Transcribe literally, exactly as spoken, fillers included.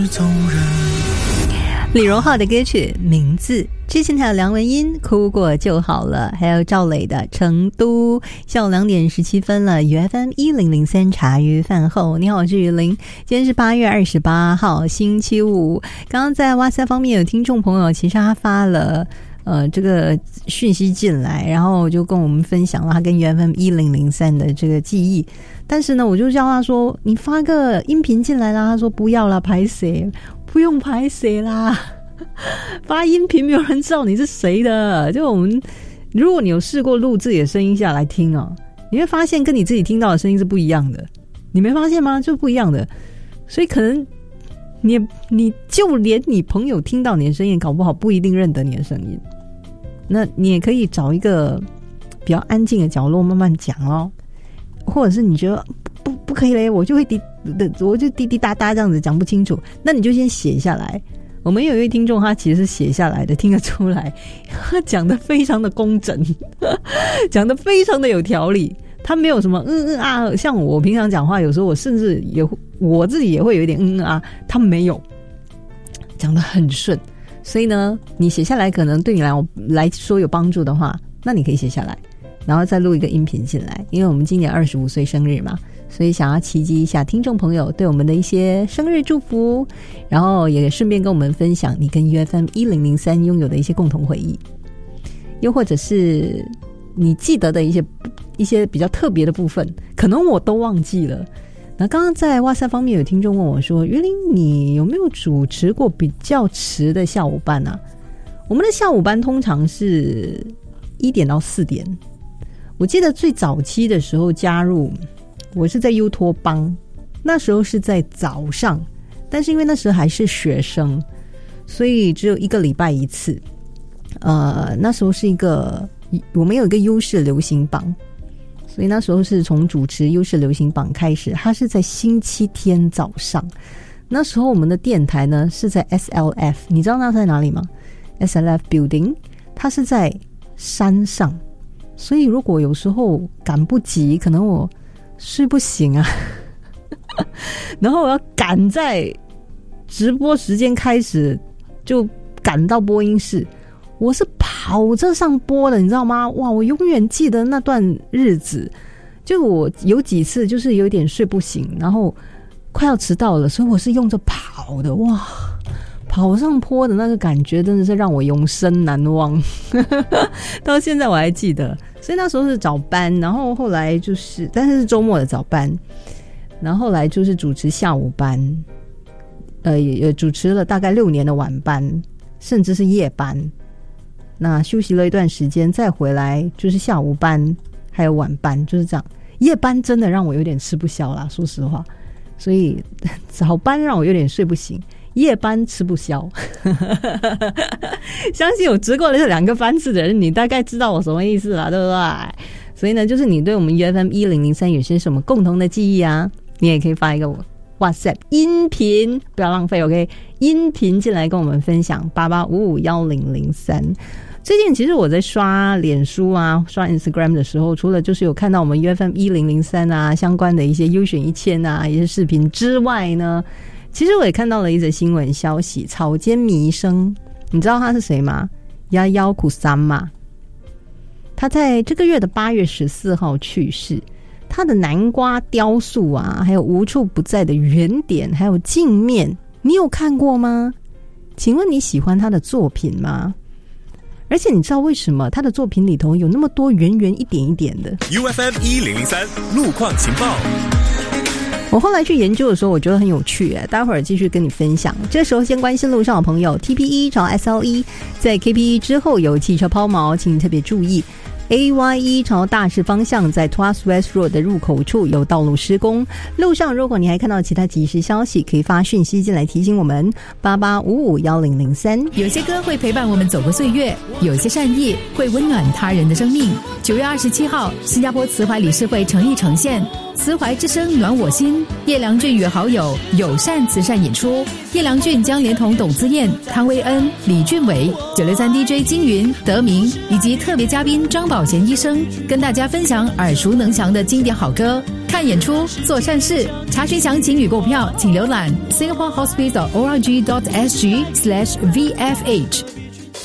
李荣浩的歌曲名字，之前还有梁文音哭过就好了，还有赵磊的成都。下午两点十七分了 ，U F M 一零零三茶余饭后，你好，我是雨林。今天是八月二十八号，星期五。刚刚在哇塞方面有听众朋友，其实他发了呃这个讯息进来，然后就跟我们分享了他跟 U F M 一零零三的这个记忆。但是呢，我就叫他说，你发个音频进来啦，他说不要啦，拍谁？不用拍谁啦，发音频没有人知道你是谁的。就我们，如果你有试过录自己的声音下来听啊，你会发现跟你自己听到的声音是不一样的。你没发现吗？就不一样的。所以可能你你就连你朋友听到你的声音，搞不好不一定认得你的声音。那你也可以找一个比较安静的角落慢慢讲哦，或者是你觉得不不可以嘞，我就会滴我就滴滴答答这样子讲不清楚，那你就先写下来。我们有一位听众他其实是写下来的，听得出来他讲得非常的工整，讲得非常的有条理，他没有什么嗯嗯啊，像我平常讲话有时候我甚至也我自己也会有一点嗯嗯啊，他没有，讲得很顺。所以呢你写下来可能对你来来说有帮助的话，那你可以写下来然后再录一个音频进来，因为我们今年二十五岁生日嘛，所以想要奇迹一下听众朋友对我们的一些生日祝福，然后也顺便跟我们分享你跟 U F M 一零零三拥有的一些共同回忆，又或者是你记得的一些一些比较特别的部分，可能我都忘记了。那刚刚在哇塞方面有听众问我说，于林你有没有主持过比较迟的下午班啊？我们的下午班通常是一点到四点。我记得最早期的时候加入，我是在优托邦，那时候是在早上，但是因为那时候还是学生，所以只有一个礼拜一次。呃，那时候是一个我们有一个优势流行榜，所以那时候是从主持优势流行榜开始，它是在星期天早上。那时候我们的电台呢是在 S L F， 你知道那在哪里吗？ S L F Building， 它是在山上。所以如果有时候赶不及，可能我睡不醒啊然后我要赶在直播时间开始就赶到播音室，我是跑着上播的，你知道吗？哇，我永远记得那段日子，就我有几次就是有点睡不醒，然后快要迟到了，所以我是用着跑的。哇，跑上坡的那个感觉真的是让我永生难忘到现在我还记得。所以那时候是早班，然后后来就是但是是周末的早班，然后后来就是主持下午班，呃也主持了大概六年的晚班，甚至是夜班。那休息了一段时间再回来就是下午班还有晚班，就是这样。夜班真的让我有点吃不消啦，说实话，所以早班让我有点睡不醒，夜班吃不消相信有值过这两个班次的人，你大概知道我什么意思啦，对不对？所以呢就是你对我们 U F M 一零零三有些什么共同的记忆啊，你也可以发一个我 WhatsApp 音频，不要浪费 OK， 音频进来跟我们分享八八五五一零零三。最近其实我在刷脸书啊刷 Instagram 的时候，除了就是有看到我们 U F M 一零零三啊相关的一些优选一千啊一些视频之外呢，其实我也看到了一则新闻消息，草间弥生，你知道他是谁吗？亚夭苦三嘛，他在这个月的八月十四号去世。他的南瓜雕塑啊，还有无处不在的圆点，还有镜面，你有看过吗？请问你喜欢他的作品吗？而且你知道为什么他的作品里头有那么多圆圆一点一点的？ U F M 一零零三路况情报。 我后来去研究的时候我觉得很有趣耶，待会儿继续跟你分享。这时候先关心路上的朋友， T P E 朝 S L E 在 K P E 之后有汽车抛锚，请你特别注意。A Y E 朝大市方向在 Tuas West Road 的入口处有道路施工，路上如果你还看到其他即时消息，可以发讯息进来提醒我们八八五五一零零三。 有些歌会陪伴我们走过岁月，有些善意会温暖他人的生命。九月二十七号，新加坡慈怀理事会诚意呈现慈怀之声暖我心，叶良俊与好友友善慈善演出。叶良俊将连同董自燕、汤威恩、李俊伟、九六三 D J 金云、德明以及特别嘉宾张宝贤医生，跟大家分享耳熟能详的经典好歌， 看演出、做善事。查询详情与购票，请浏览 singapore hospice dot org dot s g slash v f h。